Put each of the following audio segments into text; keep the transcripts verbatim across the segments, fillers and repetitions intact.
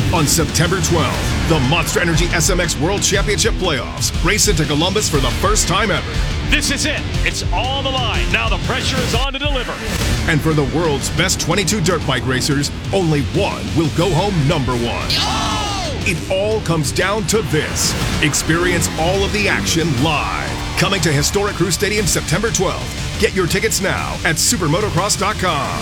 On September twelfth, the Monster Energy S M X World Championship Playoffs race into Columbus for the first time ever. This is it. It's on the line. Now the pressure is on to deliver. And for the world's best twenty-two dirt bike racers, only one will go home number one. Oh! It all comes down to this. Experience all of the action live. Coming to historic Crew Stadium September twelfth. Get your tickets now at supermotocross dot com.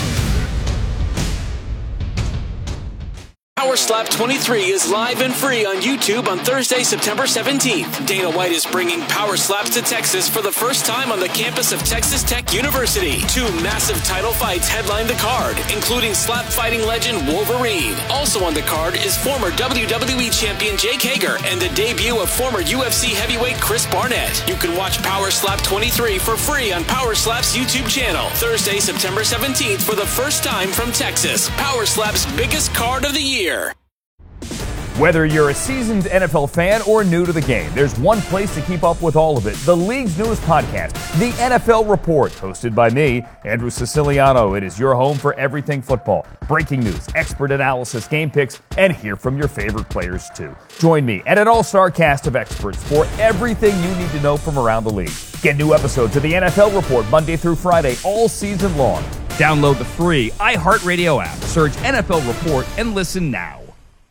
Power Slap twenty-three is live and free on YouTube on Thursday, September seventeenth. Dana White is bringing Power Slaps to Texas for the first time on the campus of Texas Tech University. Two massive title fights headline the card, including slap fighting legend Wolverine. Also on the card is former W W E champion Jake Hager and the debut of former U F C heavyweight Chris Barnett. You can watch Power Slap twenty-three for free on Power Slap's YouTube channel. Thursday, September seventeenth for the first time from Texas. Power Slap's biggest card of the year. Whether you're a seasoned N F L fan or new to the game, there's one place to keep up with all of it. The league's newest podcast, The N F L Report, hosted by me, Andrew Siciliano. It is your home for everything football. Breaking news, expert analysis, game picks, and hear from your favorite players, too. Join me and an all-star cast of experts for everything you need to know from around the league. Get new episodes of The N F L Report Monday through Friday, all season long. Download the free iHeartRadio app, search N F L Report, and listen now.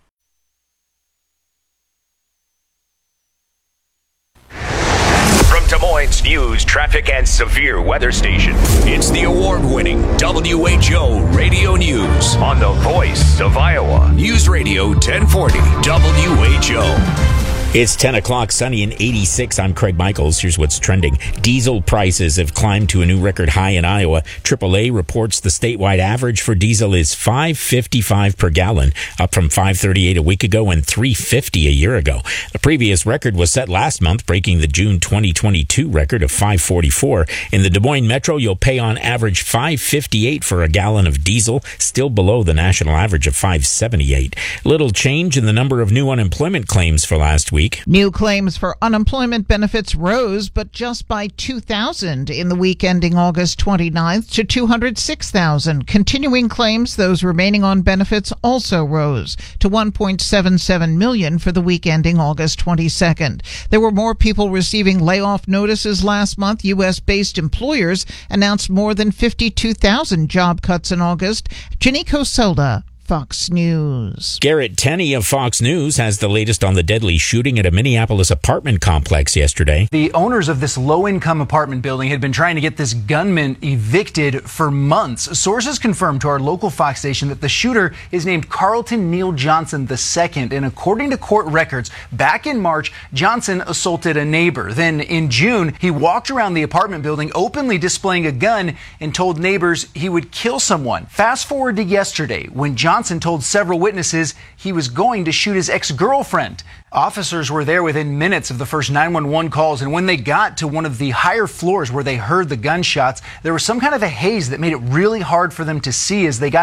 Des Moines News, traffic, and severe weather station. It's the award-winning W H O Radio News on the voice of Iowa. News Radio ten forty W H O. It's ten o'clock, sunny and eighty-six. I'm Craig Michaels. Here's what's trending. Diesel prices have climbed to a new record high in Iowa. triple A reports the statewide average for diesel is five fifty-five per gallon, up from five thirty-eight a week ago and three fifty a year ago. The previous record was set last month, breaking the June twenty twenty-two record of five forty-four. In the Des Moines Metro, you'll pay on average five fifty-eight for a gallon of diesel, still below the national average of five seventy-eight. Little change in the number of new unemployment claims for last week. New claims for unemployment benefits rose, but just by two thousand in the week ending August twenty-ninth to two hundred six thousand. Continuing claims, those remaining on benefits, also rose to one point seven seven million for the week ending August twenty-second. There were more people receiving layoff notices last month. U S-based employers announced more than fifty-two thousand job cuts in August. Janiko Soda, Fox News. Garrett Tenney of Fox News has the latest on the deadly shooting at a Minneapolis apartment complex yesterday. The owners of this low-income apartment building had been trying to get this gunman evicted for months. Sources confirmed to our local Fox station that the shooter is named Carlton Neal Johnson the second, and according to court records, back in March, Johnson assaulted a neighbor. Then in June, he walked around the apartment building openly displaying a gun and told neighbors he would kill someone. Fast forward to yesterday, when Johnson Johnson told several witnesses he was going to shoot his ex-girlfriend. Officers were there within minutes of the first nine one one calls, and when they got to one of the higher floors where they heard the gunshots, there was some kind of a haze that made it really hard for them to see as they got